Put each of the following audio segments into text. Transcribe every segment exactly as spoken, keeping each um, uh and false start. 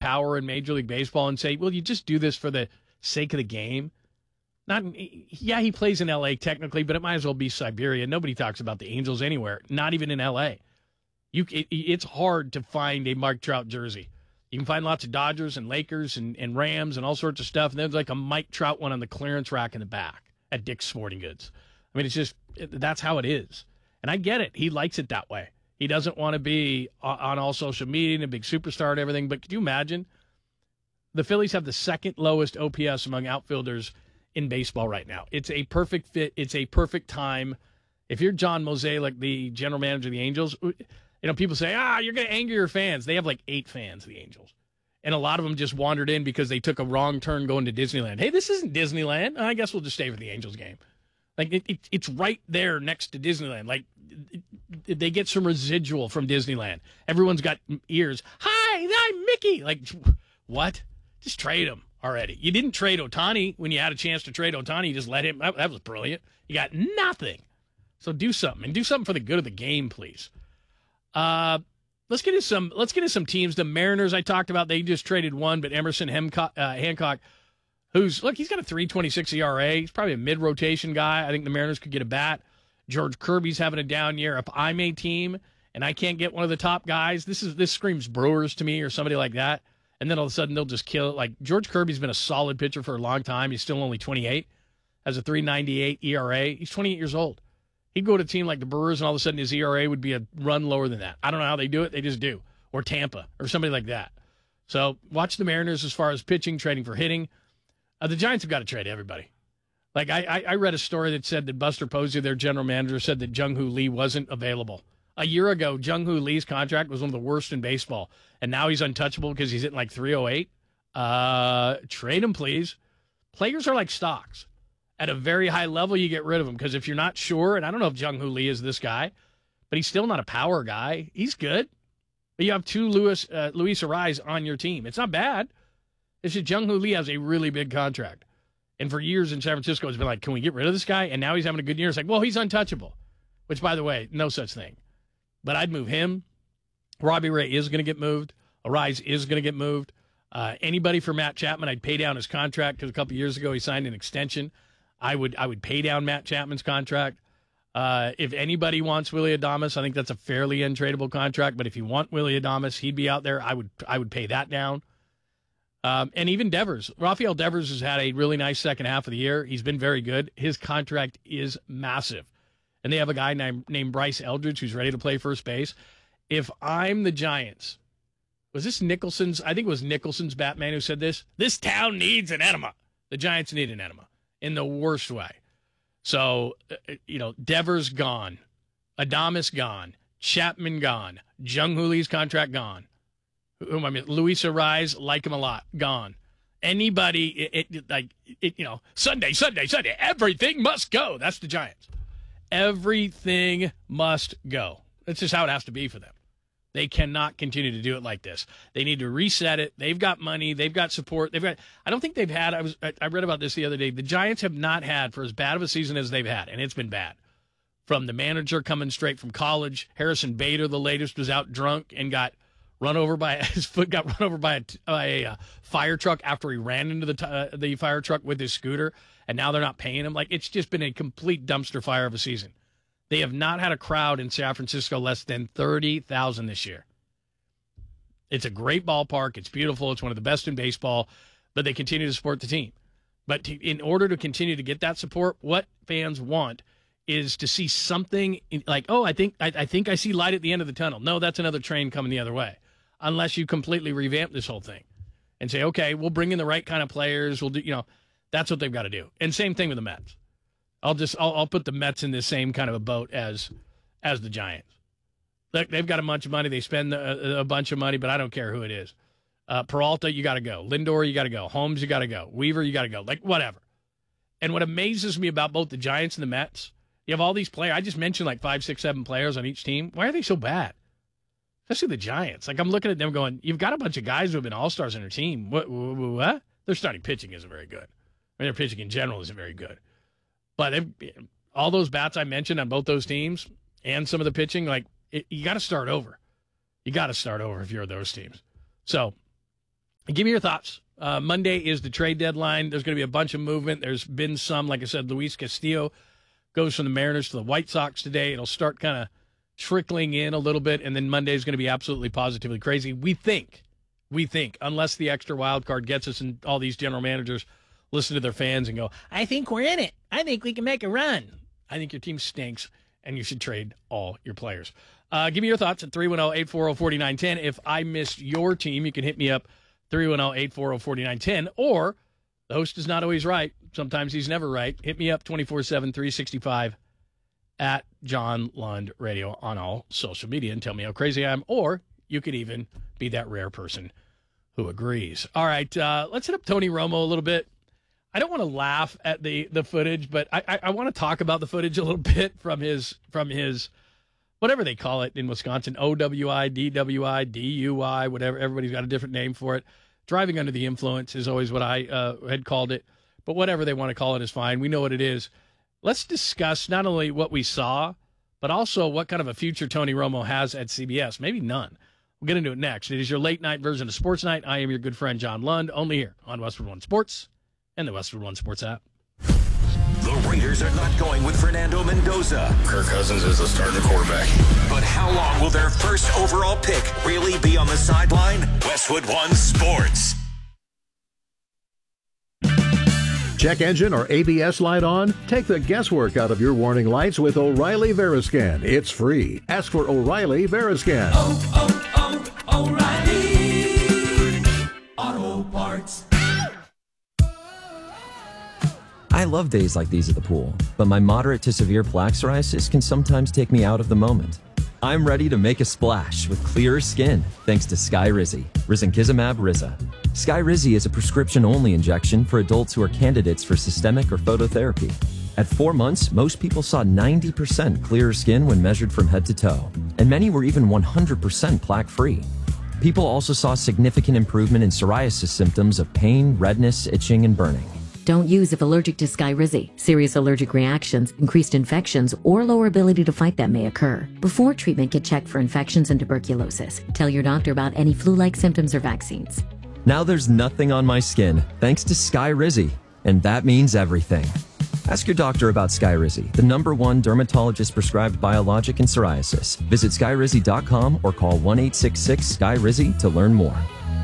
power in Major League Baseball and say, well, you just do this for the sake of the game. Not, yeah, he plays in L A technically, but it might as well be Siberia. Nobody talks about the Angels anywhere, not even in L A. You, it, it's hard to find a Mike Trout jersey. You can find lots of Dodgers and Lakers and, and Rams and all sorts of stuff, and there's like a Mike Trout one on the clearance rack in the back at Dick's Sporting Goods. I mean, it's just, it, that's how it is. And I get it. He likes it that way. He doesn't want to be on all social media and a big superstar and everything, but could you imagine? The Phillies have the second lowest O P S among outfielders in baseball right now. It's a perfect fit. It's a perfect time. If you're John Mozeliak, the general manager of the Angels, you know, people say, ah, you're going to anger your fans. They have like eight fans, the Angels. And a lot of them just wandered in because they took a wrong turn going to Disneyland. Hey, this isn't Disneyland. I guess we'll just stay for the Angels game. Like, it, it, it's right there next to Disneyland. Like, it, they get some residual from Disneyland. Everyone's got ears. Hi, I'm Mickey. Like, what? Just trade him already. You didn't trade Ohtani when you had a chance to trade Ohtani. You just let him. That, that was brilliant. You got nothing. So do something, and do something for the good of the game, please. Uh, let's get into some. Let's get into some teams. The Mariners I talked about. They just traded one, but Emerson Hemco- uh, Hancock, who's look, he's got a three twenty-six E R A. He's probably a mid rotation guy. I think the Mariners could get a bat. George Kirby's having a down year. If I'm a team and I can't get one of the top guys, this is this screams Brewers to me or somebody like that. And then all of a sudden they'll just kill it. Like George Kirby's been a solid pitcher for a long time. He's still only twenty-eight, has a three ninety-eight E R A. He's twenty-eight years old. He'd go to a team like the Brewers, and all of a sudden his E R A would be a run lower than that. I don't know how they do it. They just do. Or Tampa, or somebody like that. So watch the Mariners as far as pitching, trading for hitting. Uh, the Giants have got to trade everybody. Like I, I, I read a story that said that Buster Posey, their general manager, said that Jung-Hoo Lee wasn't available. A year ago, Jung-Hoo Lee's contract was one of the worst in baseball, and now he's untouchable because he's hitting like three oh eight. Uh, trade him, please. Players are like stocks. At a very high level, you get rid of them because if you're not sure, and I don't know if Jung-Hoo Lee is this guy, but he's still not a power guy. He's good. But you have two Luis, uh, Luis Ariz on your team. It's not bad. It's just Jung-Hoo Lee has a really big contract. And for years in San Francisco, it's been like, can we get rid of this guy? And now he's having a good year. It's like, well, he's untouchable, which, by the way, no such thing. But I'd move him. Robbie Ray is going to get moved. Ariz is going to get moved. Uh, anybody for Matt Chapman, I'd pay down his contract because a couple years ago he signed an extension. I would I would pay down Matt Chapman's contract. Uh, if anybody wants Willy Adames, I think that's a fairly untradeable contract. But if you want Willy Adames, he'd be out there. I would I would pay that down. Um, and even Devers. Rafael Devers has had a really nice second half of the year. He's been very good. His contract is massive. And they have a guy named, named Bryce Eldridge who's ready to play first base. If I'm the Giants, was this Nicholson's? I think it was Nicholson's Batman who said this. This town needs an enema. The Giants need an enema in the worst way. So, uh, you know, Devers gone. Adames gone. Chapman gone. Jung-Hoo Lee's contract gone. Who am I mean? Luis Ariz, like him a lot, gone. Anybody, it, it, like, it, you know, Sunday, Sunday, Sunday, everything must go. That's the Giants. Everything must go. That's just how it has to be for them. They cannot continue to do it like this. They need to reset it. They've got money. They've got support. They've got. I don't think they've had. I was. I read about this the other day. The Giants have not had, for as bad of a season as they've had, and it's been bad. From the manager coming straight from college, Harrison Bader, the latest, was out drunk and got run over by his foot. Got run over by a, by a uh, fire truck after he ran into the t- uh, the fire truck with his scooter, and now they're not paying him. Like, it's just been a complete dumpster fire of a season. They have not had a crowd in San Francisco less than thirty thousand this year. It's a great ballpark. It's beautiful. It's one of the best in baseball, but they continue to support the team. But to, in order to continue to get that support, what fans want is to see something in, like, oh, I think I, I think I see light at the end of the tunnel. No, that's another train coming the other way. Unless you completely revamp this whole thing and say, okay, we'll bring in the right kind of players. We'll do, you know, that's what they've got to do. And same thing with the Mets. I'll just I'll, I'll put the Mets in the same kind of a boat as as the Giants. Look, they've got a bunch of money. They spend a, a bunch of money, but I don't care who it is. Uh, Peralta, you got to go. Lindor, you got to go. Holmes, you got to go. Weaver, you got to go. Like, whatever. And what amazes me about both the Giants and the Mets, you have all these players. I just mentioned like five, six, seven players on each team. Why are they so bad? Especially the Giants. Like, I'm looking at them going, you've got a bunch of guys who have been all-stars on their team. What? what, what? Their starting pitching isn't very good. I mean, their pitching in general isn't very good. But all those bats I mentioned on both those teams and some of the pitching, like, it, you got to start over. You got to start over if you're those teams. So Give me your thoughts. Uh, Monday is the trade deadline. There's going to be a bunch of movement. There's been some, like I said, Luis Castillo goes from the Mariners to the White Sox today. It'll start kind of trickling in a little bit, and then Monday is going to be absolutely positively crazy. We think, we think, unless the extra wild card gets us and all these general managers listen to their fans and go, I think we're in it. I think we can make a run. I think your team stinks, and you should trade all your players. Uh, give me your thoughts at three one zero, eight four zero, four nine one zero. If I missed your team, you can hit me up three one zero, eight four zero, four nine one zero, or the host is not always right. Sometimes he's never right. Hit me up twenty-four seven, three sixty-five at John Lund Radio on all social media and tell me how crazy I am, or you could even be that rare person who agrees. All right, uh, let's hit up Tony Romo a little bit. I don't want to laugh at the the footage, but I, I, I want to talk about the footage a little bit from his from his whatever they call it in Wisconsin, O W I, D W I, D U I, whatever. Everybody's got a different name for it. Driving under the influence is always what I uh, had called it, but whatever they want to call it is fine. We know what it is. Let's discuss not only what we saw, but also what kind of a future Tony Romo has at C B S. Maybe none. We'll get into it next. It is your late night version of Sports Night. I am your good friend, John Lund, only here on Westwood One Sports and the Westwood One Sports app. The Raiders are not going with Fernando Mendoza. Kirk Cousins is the starting quarterback. But how long will their first overall pick really be on the sideline? Westwood One Sports. Check engine or A B S light on? Take the guesswork out of your warning lights with O'Reilly Veriscan. It's free. Ask for O'Reilly Veriscan. Oh, oh, oh, O'Reilly Auto Parts. I love days like these at the pool, but my moderate to severe plaque psoriasis can sometimes take me out of the moment. I'm ready to make a splash with clearer skin thanks to Skyrizi, Risankizumab Riza. Skyrizi is a prescription-only injection for adults who are candidates for systemic or phototherapy. At four months, most people saw ninety percent clearer skin when measured from head to toe, and many were even one hundred percent plaque-free. People also saw significant improvement in psoriasis symptoms of pain, redness, itching, and burning. Don't use if allergic to Skyrizi. Serious allergic reactions, increased infections, or lower ability to fight them may occur. Before treatment, get checked for infections and tuberculosis. Tell your doctor about any flu-like symptoms or vaccines. Now there's nothing on my skin thanks to Skyrizi, and that means everything. Ask your doctor about Skyrizi, the number one dermatologist-prescribed biologic in psoriasis. Visit skyrizi dot com or call one eight six six, S K Y R I Z I to learn more.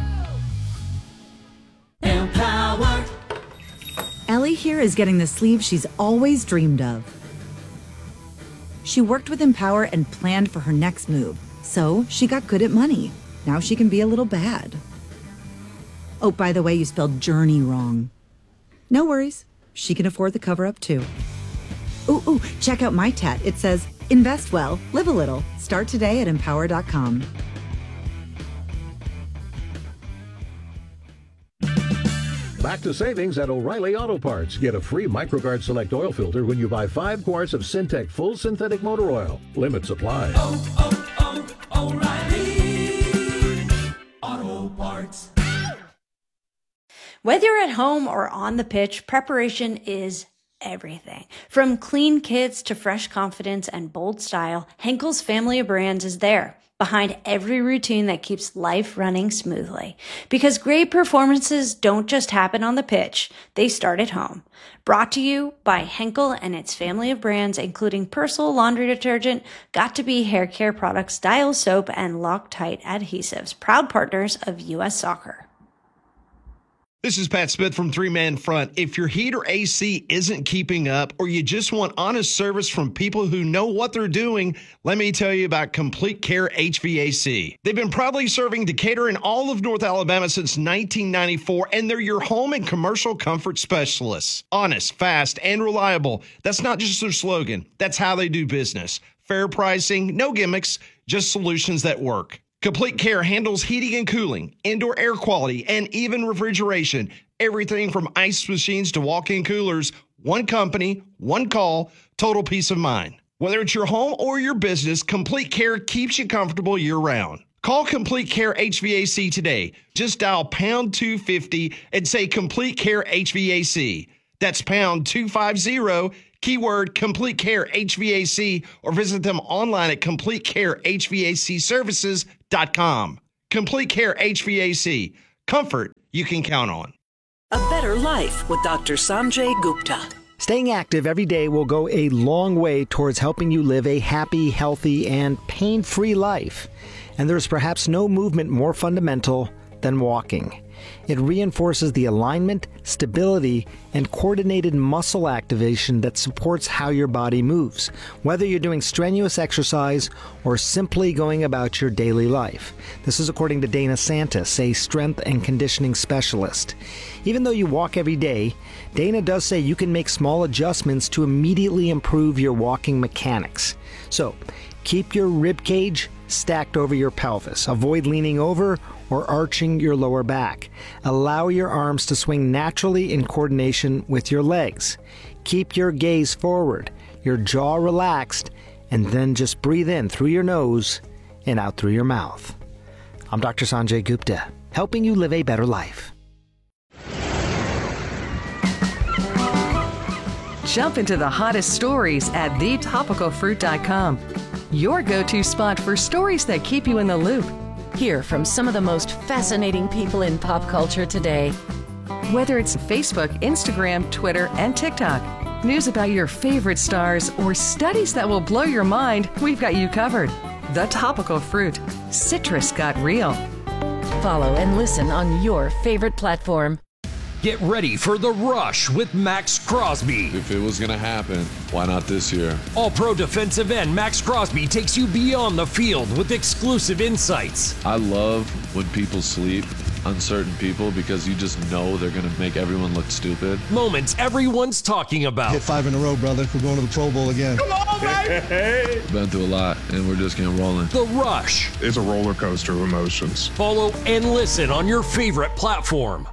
Empower. Ellie here is getting the sleeve she's always dreamed of. She worked with Empower and planned for her next move, so she got good at money. Now she can be a little bad. Oh, by the way, you spelled journey wrong. No worries. She can afford the cover-up, too. Ooh, ooh, check out my tat. It says, invest well, live a little. Start today at empower dot com. Back to savings at O'Reilly Auto Parts. Get a free MicroGuard Select oil filter when you buy five quarts of Syntec Full Synthetic Motor Oil. Limit supply. Oh, oh, oh, O'Reilly Auto Parts. Whether you're at home or on the pitch, preparation is everything. From clean kits to fresh confidence and bold style, Henkel's family of brands is there, behind every routine that keeps life running smoothly. Because great performances don't just happen on the pitch, they start at home. Brought to you by Henkel and its family of brands, including Persil laundry detergent, Got2b hair care products, Dial soap, and Loctite adhesives, proud partners of U S Soccer. This is Pat Smith from Three Man Front. If your heat or A C isn't keeping up, or you just want honest service from people who know what they're doing, let me tell you about Complete Care H V A C. They've been proudly serving Decatur and all of North Alabama since nineteen ninety-four, and they're your home and commercial comfort specialists. Honest, fast, and reliable. That's not just their slogan. That's how they do business. Fair pricing, no gimmicks, just solutions that work. Complete Care handles heating and cooling, indoor air quality, and even refrigeration. Everything from ice machines to walk-in coolers. One company, one call, total peace of mind. Whether it's your home or your business, Complete Care keeps you comfortable year-round. Call Complete Care H V A C today. Just dial pound two fifty and say Complete Care H V A C. That's pound two fifty, keyword Complete Care H V A C, or visit them online at complete care h v a c services dot com. Complete Care H V A C. Comfort you can count on. A better life with Doctor Sanjay Gupta. Staying active every day will go a long way towards helping you live a happy, healthy, and pain-free life. And there's perhaps no movement more fundamental than walking. It reinforces the alignment, stability, and coordinated muscle activation that supports how your body moves, whether you're doing strenuous exercise or simply going about your daily life. This is according to Dana Santis, a strength and conditioning specialist. Even though you walk every day, Dana does say you can make small adjustments to immediately improve your walking mechanics. So, keep your rib cage stacked over your pelvis. Avoid leaning over or arching your lower back. Allow your arms to swing naturally in coordination with your legs. Keep your gaze forward, your jaw relaxed, and then just breathe in through your nose and out through your mouth. I'm Doctor Sanjay Gupta, helping you live a better life. Jump into the hottest stories at the topical fruit dot com. Your go-to spot for stories that keep you in the loop. Hear from some of the most fascinating people in pop culture today. Whether it's Facebook, Instagram, Twitter, and TikTok, news about your favorite stars, or studies that will blow your mind, we've got you covered. The Topical Fruit. Citrus got real. Follow and listen on your favorite platform. Get ready for The Rush with Max Crosby. If it was going to happen, why not this year? All-Pro defensive end Max Crosby takes you beyond the field with exclusive insights. I love when people sleep on certain people because you just know they're going to make everyone look stupid. Moments everyone's talking about. Hit five in a row, brother. We're going to the Pro Bowl again. Come on, baby! Been through a lot, and we're just getting rolling. The Rush. It's a roller coaster of emotions. Follow and listen on your favorite platform.